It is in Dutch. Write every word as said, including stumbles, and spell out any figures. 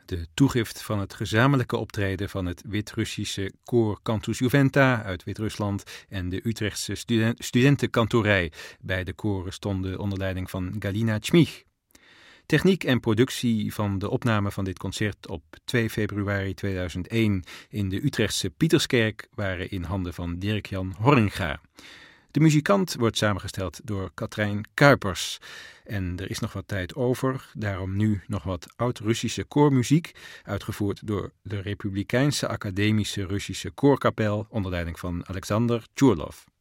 De toegift van het gezamenlijke optreden van het Wit-Russische koor Cantus Juventa uit Wit-Rusland en de Utrechtse student- studentenkantorij. Beide koren stonden onder leiding van Galina Tschmich. Techniek en productie van de opname van dit concert op twee februari tweeduizend één in de Utrechtse Pieterskerk waren in handen van Dirk-Jan Horringa. De muzikant wordt samengesteld door Katrijn Kuipers. En er is nog wat tijd over, daarom nu nog wat oud-Russische koormuziek, uitgevoerd door de Republikeinse Academische Russische Koorkapel onder leiding van Alexander Tjoerlov.